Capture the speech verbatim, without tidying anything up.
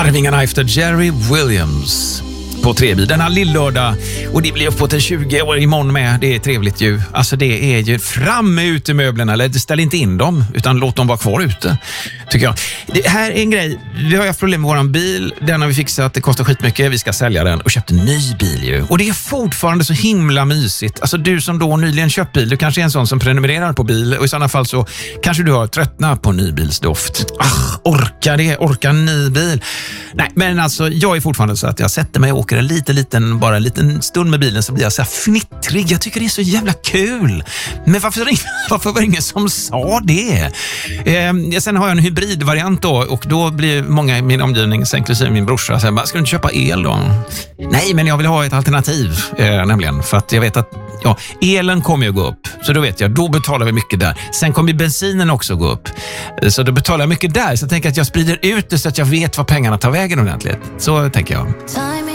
Arvingarna efter Jerry Williams på Trebi denna lillördag, och det blir uppåt en tjugo år imorgon med. Det är trevligt ju. Alltså det är ju fram med ute möblerna, eller ställ inte in dem utan låt dem vara kvar ute, tycker jag. Det här är en grej, vi har haft problem med våran bil, den har vi fixat, det kostar skitmycket, vi ska sälja den och köpt en ny bil ju. Och det är fortfarande så himla mysigt. Alltså du som då nyligen köpt bil, du kanske är en sån som prenumererar på bil, och i sådana fall så kanske du har tröttnat på nybilsdoft. Ah, orkar det, orkar ny bil. Nej, men alltså jag är fortfarande så att jag sätter mig och åker en liten, liten, bara en liten stund med bilen så blir jag så här fnittrig. Jag tycker det är så jävla kul. Men varför, varför var det ingen som sa det? Eh, sen har jag en hybridvariant då, och då blir många i min omgivning, inklusive min brorsa, så här, ska du inte köpa el då? Nej, men jag vill ha ett alternativ, eh, nämligen. För att jag vet att ja, elen kommer ju gå upp. Så då vet jag, då betalar vi mycket där. Sen kommer bensinen också gå upp. Så då betalar jag mycket där. Så jag tänker att jag sprider ut det så att jag vet vad pengarna tar vägen ordentligt. Så tänker jag.